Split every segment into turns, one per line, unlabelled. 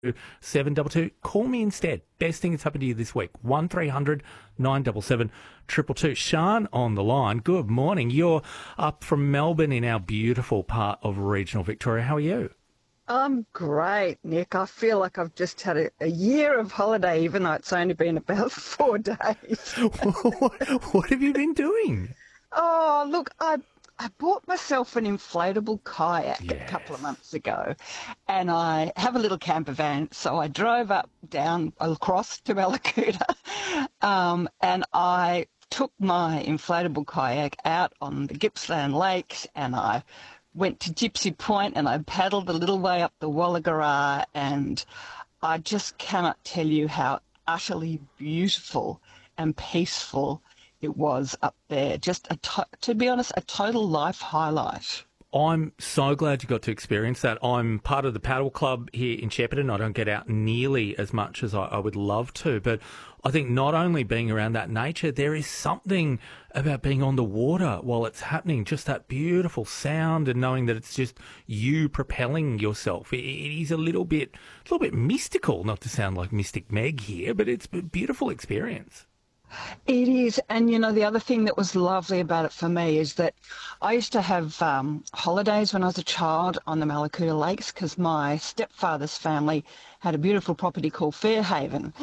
722. Call me instead. Best thing that's happened to you this week. 1300 977 222. Sian on the line. Good morning. You're up from Melbourne in our beautiful part of regional Victoria. How are you?
I'm great, Nick. I feel like I've just had a year of holiday, even though it's only been about 4 days.
What have you been doing?
Oh, look, I bought myself an inflatable kayak a couple of months ago, and I have a little camper van, so I drove down across to Mallacoota, and I took my inflatable kayak out on the Gippsland Lakes, and I went to Gypsy Point, and I paddled a little way up the Wollagara, and I just cannot tell you how utterly beautiful and peaceful it was up there. Just, to be honest, a total life highlight.
I'm so glad you got to experience that. I'm part of the paddle club here in Shepparton. I don't get out nearly as much as I would love to, but I think not only being around that nature, there is something about being on the water while it's happening, just that beautiful sound and knowing that it's just you propelling yourself. It is a little bit mystical, not to sound like Mystic Meg here, but it's a beautiful experience.
It is, and the other thing that was lovely about it for me is that I used to have holidays when I was a child on the Mallacoota Lakes because my stepfather's family had a beautiful property called Fairhaven.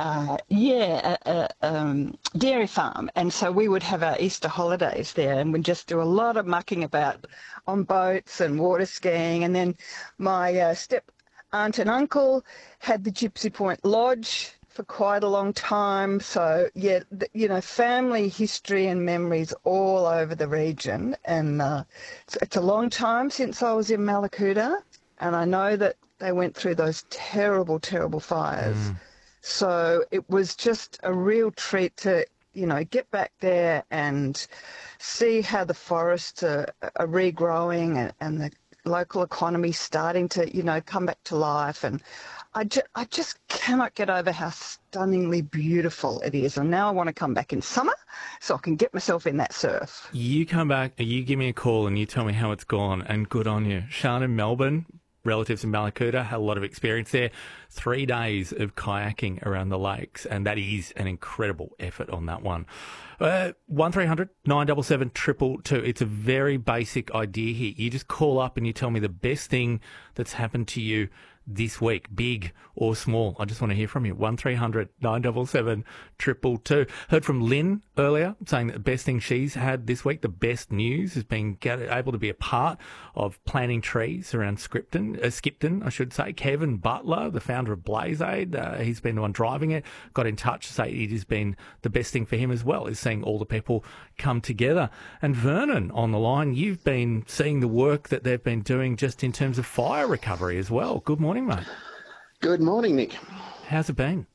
Dairy farm, and so we would have our Easter holidays there, and we'd just do a lot of mucking about on boats and water skiing, and then my step aunt and uncle had the Gypsy Point Lodge for quite a long time. So, family history and memories all over the region. And it's a long time since I was in Mallacoota, and I know that they went through those terrible, terrible fires. So it was just a real treat to, get back there and see how the forests are regrowing and the local economy starting to, come back to life. And I just cannot get over how stunningly beautiful it is. And now I want to come back in summer so I can get myself in that surf.
You come back, you give me a call and you tell me how it's gone, and good on you. Sian in Melbourne, relatives in Mallacoota, had a lot of experience there. 3 days of kayaking around the lakes, and that is an incredible effort on that one. 1300 977 222. It's a very basic idea here. You just call up and you tell me the best thing that's happened to you this week, big or small. I just want to hear from you. 1300 977 222. Heard from Lynn earlier saying that the best thing she's had this week, the best news, is being able to be a part of planting trees around Skipton, I should say. Kevin Butler, the founder of Blaze Aid, he's been the one driving it, got in touch to say it has been the best thing for him as well, is seeing all the people come together. And Vernon on the line, you've been seeing the work that they've been doing just in terms of fire recovery as well. Good morning, mate.
Good morning, Nick.
How's it been?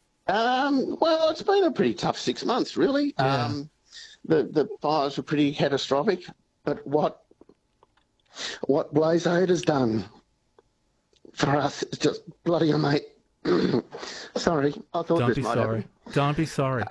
Well, it's been a pretty tough 6 months, really.
Yeah.
The fires were pretty catastrophic, but what Blaze Aid has done for us is just bloody amazing. Sorry, I thought
Don't
this
be
might
sorry.
happen.
Don't be sorry.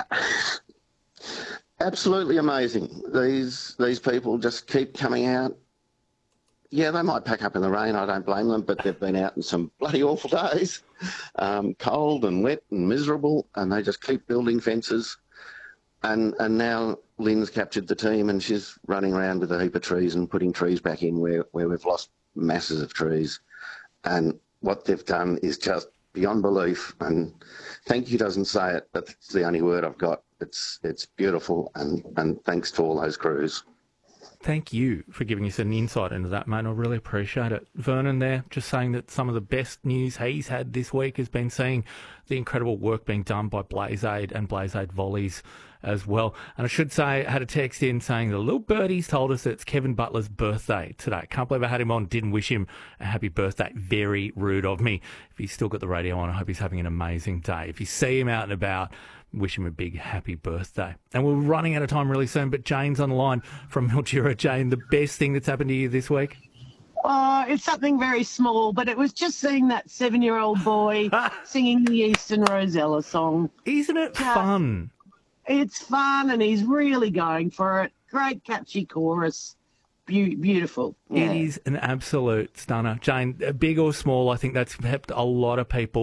Absolutely amazing. These people just keep coming out. Yeah, they might pack up in the rain, I don't blame them, but they've been out in some bloody awful days, cold and wet and miserable, and they just keep building fences. And now Lynn's captured the team and she's running around with a heap of trees and putting trees back in where we've lost masses of trees. And what they've done is just beyond belief, and thank you doesn't say it, but it's the only word I've got. It's beautiful, and thanks to all those crews.
Thank you for giving us an insight into that, mate. I really appreciate it. Vernon there, just saying that some of the best news he's had this week has been seeing the incredible work being done by Blaze Aid and Blaze Aid Volleys as well. And I should say, I had a text in saying the little birdies told us that it's Kevin Butler's birthday today. Can't believe I had him on, didn't wish him a happy birthday. Very rude of me. If he's still got the radio on, I hope he's having an amazing day. If you see him out and about, wish him a big happy birthday. And we're running out of time really soon, but Jane's on the line from Mildura. Jane, the best thing that's happened to you this week?
It's something very small, but it was just seeing that 7-year-old boy singing the Eastern Rosella song.
Isn't it fun?
It's fun, and he's really going for it. Great catchy chorus. beautiful. Yeah.
It is an absolute stunner. Jane, big or small, I think that's helped a lot of people